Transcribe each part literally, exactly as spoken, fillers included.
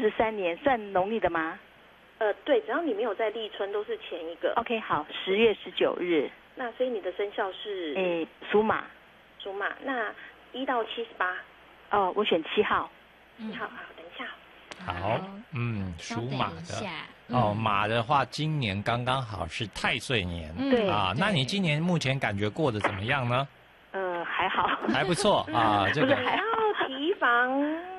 十三年算农历的吗？ 呃，对，只要你没有在立春，都是前一个。 OK， 好，十月十九日。 那所以你的生肖是？ 诶，属马。 属马，那一到七十八。 哦，我选七号。 七号，好，等一下。 好，嗯，属马的。 嗯、 哦，马的话，今年刚刚好是太岁年。 对、 嗯、啊，那你今年目前感觉过得怎么样呢？ 呃，还好， 还不错啊。这个还要提防，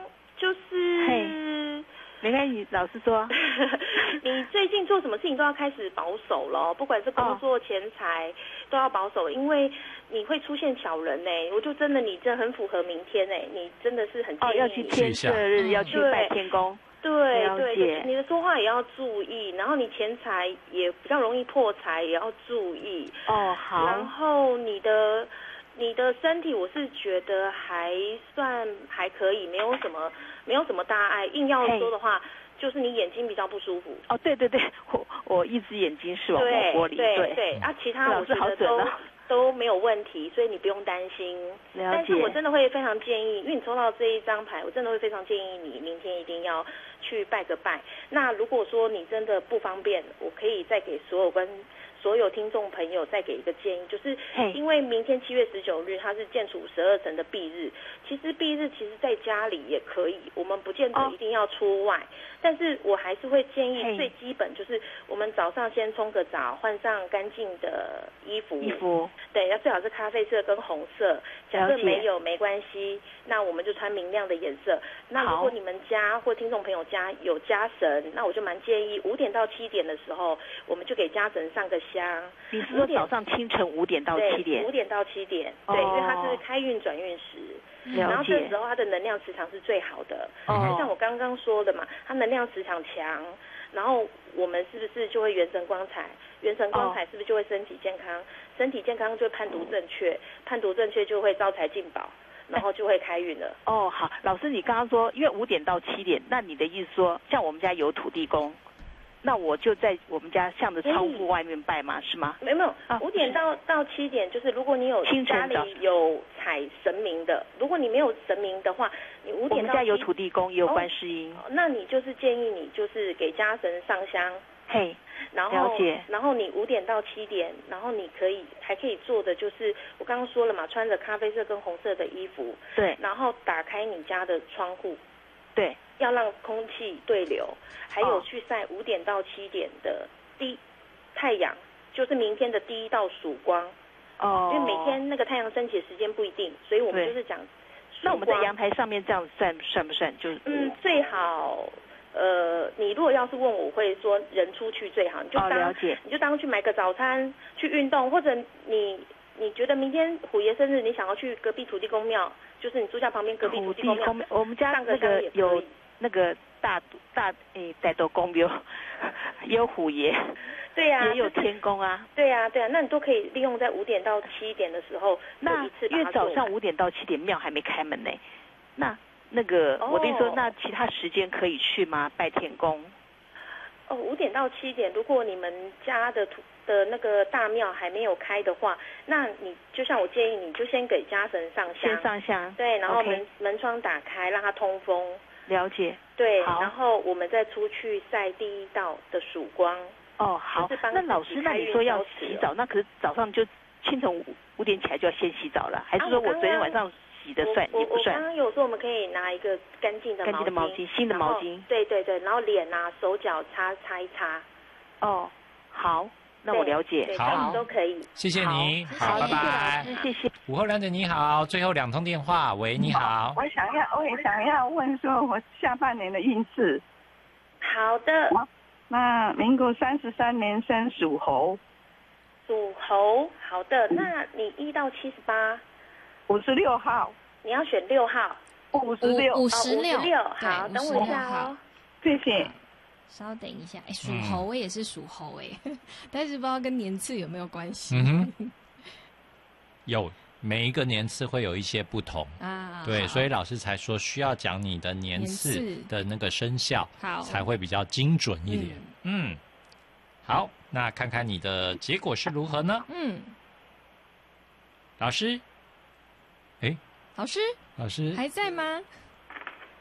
就是没关系，老师说， 你最近做什么事情都要开始保守了，不管是工作、钱财，都要保守，因为你会出现小人呢、欸。我就真的，你这很符合明天呢、欸，你真的是很建议哦，要去天赦日，要去拜天公。 对对，你的说话也要注意，然后你钱财也比较容易破财，也要注意。 哦，好。 然后你的你的身体，我是觉得还算还可以，没有什么没有什么大碍。硬要说的话，就是你眼睛比较不舒服。 哦，对对对，我我一只眼睛视网膜剥离。 对对对啊，其他我觉得都都没有问题，所以你不用担心。 了解。 但是我真的会非常建议，因为你抽到这一张牌，我真的会非常建议你明天一定要去拜个拜。那如果说你真的不方便，我可以再给所有关所有听众朋友再给一个建议，就是因为明天七月十九日它是建属十二辰的蔽日，其实蔽日其实在家里也可以，我们不见得一定要出外，哦、但是我还是会建议最基本就是我们早上先冲个澡，换上干净的衣服， 衣服对，要最好是咖啡色跟红色，假设没有没关系，那我们就穿明亮的颜色。那如果你们家或听众朋友家有家神，那我就蛮建议五点到七点的时候，我们就给家神上个香。 你是说早上清晨五点到七点？ 五点到七点，对，哦、因为它是开运转运时，然后这时候它的能量磁场是最好的。哦，就像我刚刚说的嘛，它能量磁场强，然后我们是不是就会元神光彩？元神光彩是不是就会身体健康？哦、身体健康就会判读正确，判读正确就会招财进宝，然后就会开运了。 哦，好，老师，你刚刚说因为五点到七点，那你的意思说，像我们家有土地公？那我就在我们家向着窗户外面拜吗？是吗？ 没有没有，五点到到七点，就是如果你有家里有采神明的，如果你没有神明的话，你五点到七点。 我们家有土地公，也有观世音。 哦，那你就是建议你就是给家神上香。 嘿， 然后了解。 然后你五点到七点，然后你可以还可以做的就是我刚刚说了嘛，穿着咖啡色跟红色的衣服。 对。 然后打开你家的窗户。 对。 要让空气对流，还有去晒五点到七点的第太阳，就是明天的第一道曙光。哦，因为每天那个太阳升起的时间不一定，所以我们就是讲。 那我们在阳台上面这样算算不算？就是嗯，最好呃，你如果要是问我，我会说人出去最好，你就当、 哦、了解， 你就当去买个早餐，去运动，或者你你觉得明天虎爷生日，你想要去隔壁土地公庙，就是你住家旁边隔壁土地公庙， 我们家那个有。那个大大诶，大斗公有也有虎爷， 对呀、啊， 也有天公啊， 对呀、啊、对呀、啊，那你都可以利用在五点到七点的时候， 那一次因为早上五点到七点庙还没开门呢，那那个、哦、我跟你说，那其他时间可以去吗？拜天公？ 哦，五点到七点，如果你们家的土的那个大庙还没有开的话，那你就像我建议，你就先给家神上香， 先上香， 对，然后门、 okay. 门窗打开，让它通风。 了解， 对，然后我们再出去晒第一道的曙光。 哦，好。那老师，那你说要洗澡，那可是早上就清晨五五点起来就要先洗澡了，还是说我昨天晚上洗的算也不算？ 我刚刚有说我们可以拿一个干净的毛巾， 干净的毛巾，新的毛巾。 对对对，然后脸啊、手脚擦擦一擦。 哦，好。那我了解， 好， 都可以。 谢谢你，好，拜拜。 谢谢。 午后两点你好，最后两通电话，喂，你好。 我想要，我也想要问说，我下半年的运势。 好的。 那民国三十三年生属猴。 属猴，好的。那你一到七十八。 五十六号。 你要选六号。 五十六。 五十六。 好，等我一下哦。 谢谢。 稍等一下，哎，属猴我也是属猴哎，嗯、但是不知道跟年次有没有关系？ 嗯哼，有，每一个年次会有一些不同啊。对，所以老师才说需要讲你的年次的那个生肖，才会比较精准一点。嗯，嗯好，那看看你的结果是如何呢？嗯，老师，哎， 老师， 老师还在吗？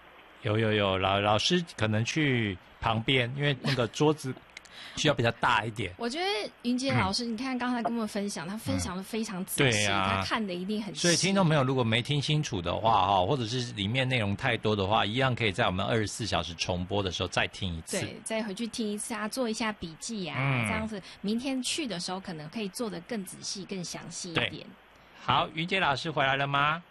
有有有，老老师可能去旁边，因为那个桌子需要比较大一点。 我觉得云杰老师，嗯、你看刚才跟我们分享，他分享的非常仔细， 对啊、 他看的一定很细。 所以听众朋友如果没听清楚的话哈，或者是里面内容太多的话，一样可以在我们二十四小时重播的时候再听一次。 对，再回去听一次啊，做一下笔记啊，嗯、这样子明天去的时候可能可以做得更仔细、更详细一点。 好，云杰老师回来了吗？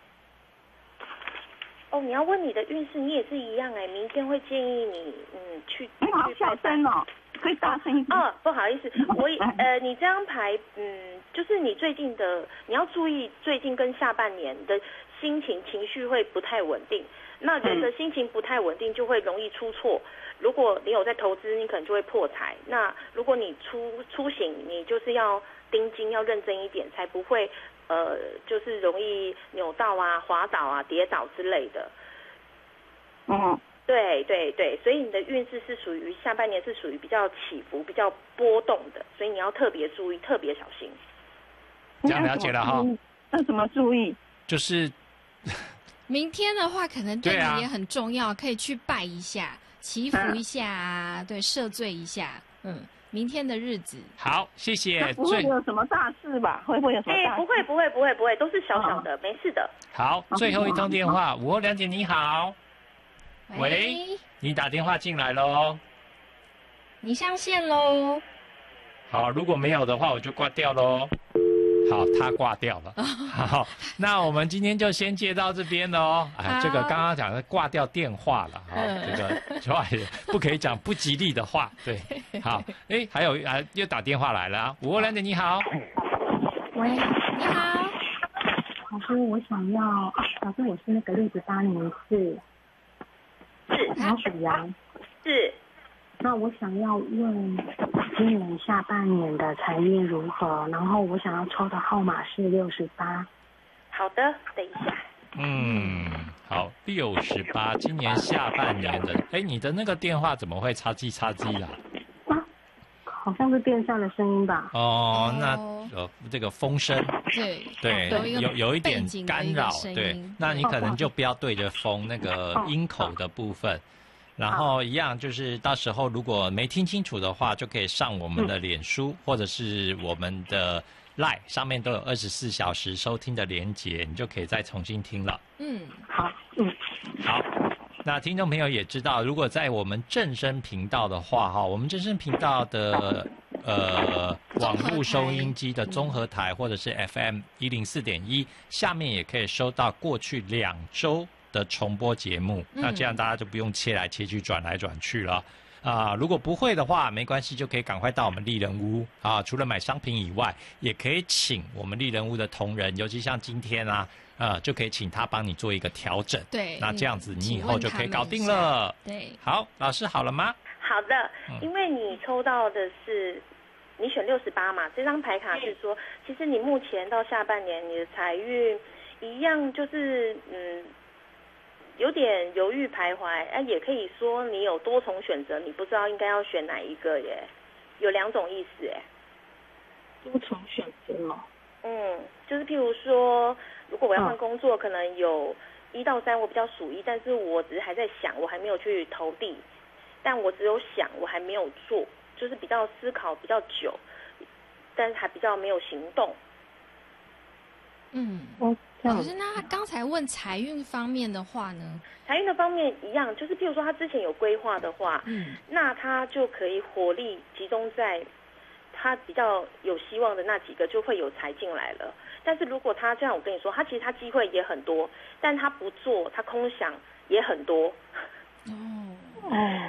哦，你要问你的运势，你也是一样哎。明天会建议你，嗯，去。 你好小声哦，可以大声一点。 哦，不好意思，我呃，你这张牌，嗯，就是你最近的，你要注意最近跟下半年的心情情绪会不太稳定。那人的心情不太稳定，就会容易出错。如果你有在投资，你可能就会破财。那如果你出出行，你就是要盯紧，要认真一点，才不会。呃，就是容易扭到啊、滑倒啊、跌倒之类的。 嗯， 对对对，所以你的运势是属于下半年是属于比较起伏、比较波动的，所以你要特别注意、特别小心。 这样了解了哈。 那怎么注意？ 就是明天的话，可能对你也很重要，可以去拜一下、祈福一下啊，对，赦罪一下，嗯。明天的日子， 好，谢谢。 不会有什么大事吧？会不会有什么大事？ 哎，不会，不会，不会，不会，都是小小的，没事的。 好，最后一通电话，午后两点，你好。喂，你打电话进来喽。 你上线喽。 好，如果没有的话，我就挂掉喽。好，他挂掉了。好，那我们今天就先接到这边了哦。哎，这个刚刚讲的挂掉电话了，哈，这个说话也不可以讲不吉利的话。对，好，哎，还有啊，又打电话来了啊，午后两点，你好。 喂， 你好。 老师，我想要，老师，我是那个六十八年是， 是， 然后属羊， 是。 那我想要问今年下半年的财运如何？然后我想要抽的号码是六十八。 好的，等一下。 嗯，好，六十八，今年下半年的，哎，你的那个电话怎么会插机插机啦？ 啊，好像是电扇的声音吧？ 哦，那呃，这个风声， 对对，有有一点干扰，对，那你可能就不要对着风那个音口的部分。然后一样就是到时候如果没听清楚的话，就可以上我们的脸书、嗯、或者是我们的 LINE 上面都有二十四小时收听的连结，你就可以再重新听了。 嗯， 好，嗯， 好。那听众朋友也知道，如果在我们正声频道的话，哈，我们正声频道的呃网络收音机的综合台或者是 F M 一零四点一，下面也可以收到过去两周的重播节目，那这样大家就不用切来切去、转来转去了啊、呃！如果不会的话，没关系，就可以赶快到我们丽人屋啊。除了买商品以外，也可以请我们丽人屋的同仁，尤其像今天啊，呃，就可以请他帮你做一个调整。 对， 那这样子你以后就可以搞定了。 对， 好，老师好了吗？ 好的，因为你抽到的是你选六十八嘛，这张牌卡是说，其实你目前到下半年你的财运一样，就是嗯。有点犹豫徘徊，哎、啊，也可以说你有多重选择，你不知道应该要选哪一个耶，有两种意思哎。 多重选择哦。 嗯，就是譬如说，如果我要换工作，嗯、可能有一到三我比较属一，但是我只是还在想，我还没有去投递，但我只有想，我还没有做，就是比较思考比较久，但是还比较没有行动。 嗯。哦。可是那他刚才问财运方面的话呢？ 财运的方面一样，就是譬如说他之前有规划的话，嗯，那他就可以火力集中在他比较有希望的那几个，就会有财进来了。但是如果他这样，我跟你说，他其实他机会也很多，但他不做，他空想也很多。 哦哦，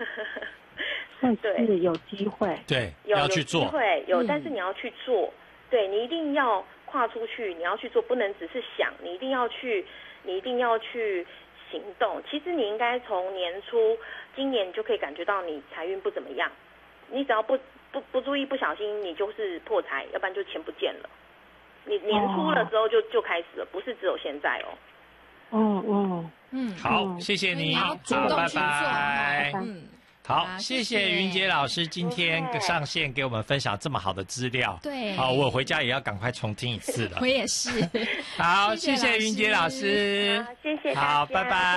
对，有机会， 对， 有要去做， 有机会有，但是你要去做，对你一定要跨出去，你要去做，不能只是想，你一定要去，你一定要去行动。其实你应该从年初，今年你就可以感觉到你财运不怎么样。你只要不不不注意，不小心，你就是破财，要不然就钱不见了。你年初了之后就、哦、就开始了，不是只有现在哦。 嗯嗯嗯， 好，谢谢你，好，拜拜。 嗯。 好，谢谢云杰老师今天上线给我们分享这么好的资料。 对， 好，我回家也要赶快重听一次了。 我也是。 好，谢谢云杰老师。 好，谢谢。 好，拜拜。